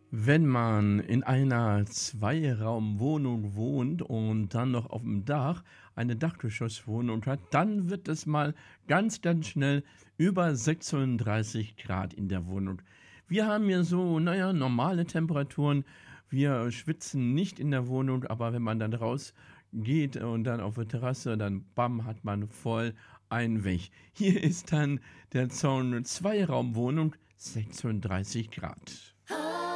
Wenn man in einer Zweiraumwohnung wohnt und dann noch auf dem Dach eine Dachgeschosswohnung hat, dann wird es mal ganz schnell über 36 Grad in der Wohnung. Wir haben hier so, naja, normale Temperaturen. Wir schwitzen nicht in der Wohnung, aber wenn man dann rausgeht und dann auf der Terrasse, dann bam, hat man voll einen weg. Hier ist dann der Zaun Zweiraumwohnung 36 Grad.